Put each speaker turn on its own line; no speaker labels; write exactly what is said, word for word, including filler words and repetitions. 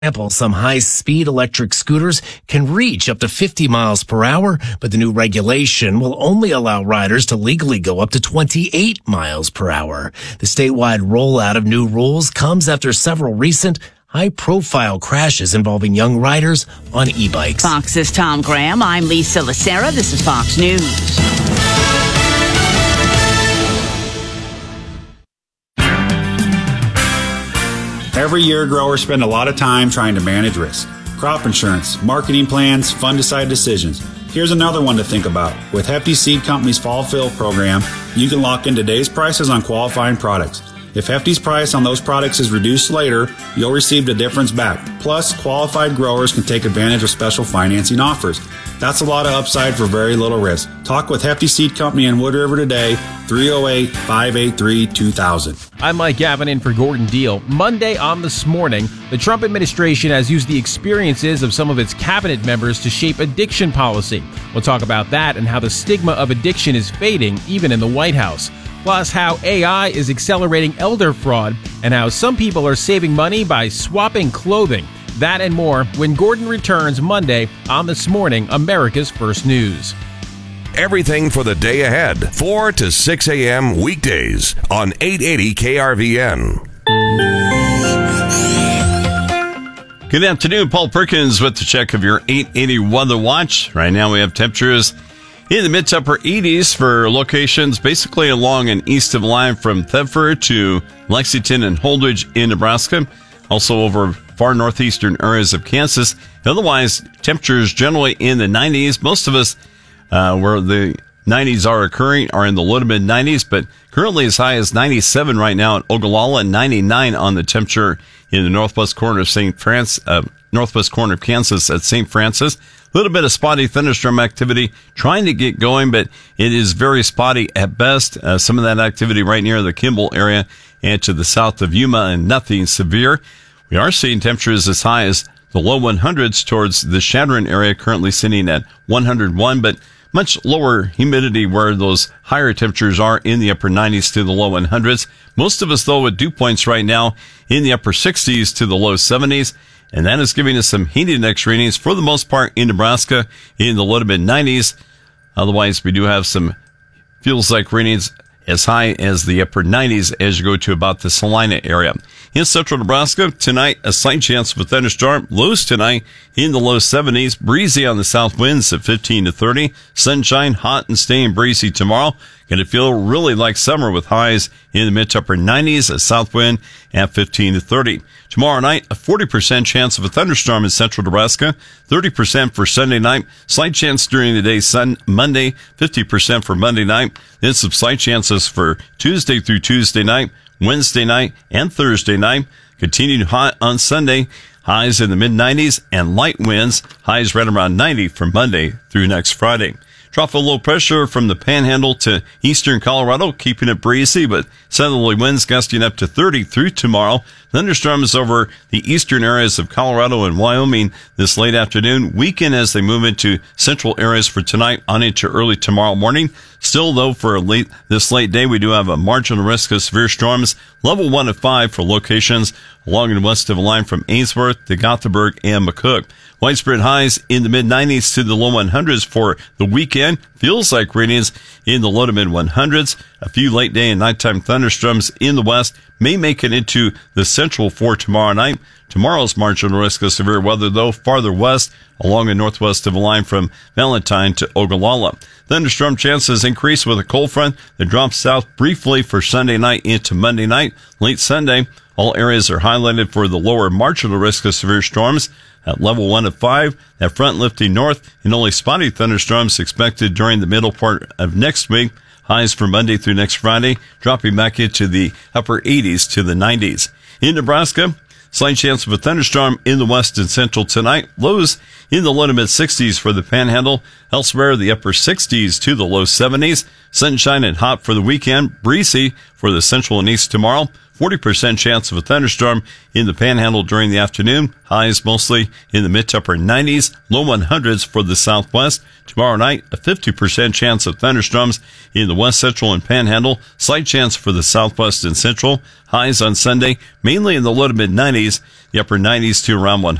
example, some high-speed electric scooters can reach up to fifty miles per hour, but the new regulation will only allow riders to legally go up to twenty-eight miles per hour. The statewide rollout of new rules comes after several recent high-profile crashes involving young riders on e-bikes.
Fox's Tom Graham. I'm Lisa Lacera. This is Fox News.
Every year, growers spend a lot of time trying to manage risk. Crop insurance, marketing plans, fungicide decisions. Here's another one to think about. With Hefty Seed Company's Fall Fill program, you can lock in today's prices on qualifying products. If Hefty's price on those products is reduced later, you'll receive the difference back. Plus, qualified growers can take advantage of special financing offers. That's a lot of upside for very little risk. Talk with Hefty Seed Company in Wood River today, three oh eight, five eight three, two thousand.
I'm Mike Gavin in for Gordon Deal. Monday on This Morning, the Trump administration has used the experiences of some of its cabinet members to shape addiction policy. We'll talk about that and how the stigma of addiction is fading, even in the White House. Plus, how A I is accelerating elder fraud and how some people are saving money by swapping clothing. That and more when Gordon returns Monday on This Morning, America's First News.
Everything for the day ahead, four to six a.m. weekdays on eight eighty K R V N.
Good afternoon, Paul Perkins with the check of your eight eighty Weather Watch. Right now we have temperatures in the mid to upper eighties for locations basically along and east of line from Thetford to Lexington and Holdridge in Nebraska. Also over far northeastern areas of Kansas. Otherwise, temperatures generally in the nineties. Most of us uh, where the nineties are occurring are in the low to mid nineties, but currently as high as ninety-seven right now at Ogallala and ninety-nine on the temperature in the northwest corner of Saint Francis, uh, northwest corner of Kansas at Saint Francis. A little bit of spotty thunderstorm activity trying to get going, but it is very spotty at best. Uh, some of that activity right near the Kimball area and to the south of Yuma, and nothing severe. We are seeing temperatures as high as the low hundreds towards the Chadron area, currently sitting at one hundred one, but much lower humidity where those higher temperatures are in the upper nineties to the low hundreds. Most of us, though, with dew points right now in the upper sixties to the low seventies. And that is giving us some heat index readings for the most part in Nebraska in the low to mid nineties. Otherwise, we do have some feels like readings as high as the upper nineties as you go to about the Salina area. In central Nebraska, tonight, a slight chance of a thunderstorm. Lows tonight in the low seventies. Breezy on the south winds at fifteen to thirty. Sunshine, hot and staying breezy tomorrow. Going to feel really like summer with highs in the mid to upper nineties. A south wind at fifteen to thirty. Tomorrow night, a forty percent chance of a thunderstorm in central Nebraska. thirty percent for Sunday night. Slight chance during the day sun Monday. fifty percent for Monday night. Then some slight chances for Tuesday through Tuesday night, Wednesday night, and Thursday night. Continued hot on Sunday. Highs in the mid nineties and light winds. Highs right around ninety from Monday through next Friday. Trough of low pressure from the Panhandle to eastern Colorado, keeping it breezy, but southerly winds gusting up to thirty through tomorrow. Thunderstorms over the eastern areas of Colorado and Wyoming this late afternoon. Weaken as they move into central areas for tonight on into early tomorrow morning. Still, though, for late this late day, we do have a marginal risk of severe storms. Level one to five for locations along and west of the line from Ainsworth to Gothenburg and McCook. Widespread highs in the mid nineties to the low hundreds for the weekend. Feels like readings in the low to mid hundreds. A few late day and nighttime thunderstorms in the west may make it into the central for tomorrow night. Tomorrow's marginal risk of severe weather, though, farther west along and northwest of the line from Valentine to Ogallala. Thunderstorm chances increase with a cold front that drops south briefly for Sunday night into Monday night. Late Sunday, all areas are highlighted for the lower marginal risk of severe storms. At level one to five, that front lifting north, and only spotty thunderstorms expected during the middle part of next week. Highs for Monday through next Friday, dropping back into the upper eighties to the nineties. In Nebraska, slight chance of a thunderstorm in the west and central tonight. Lows in the low to mid sixties for the Panhandle. Elsewhere, the upper sixties to the low seventies. Sunshine and hot for the weekend. Breezy for the central and east tomorrow. forty percent chance of a thunderstorm in the Panhandle during the afternoon. Highs mostly in the mid to upper nineties, low hundreds for the southwest. Tomorrow night, a fifty percent chance of thunderstorms in the west central and Panhandle. Slight chance for the southwest and central. Highs on Sunday, mainly in the low to mid nineties, the upper nineties to around one hundred.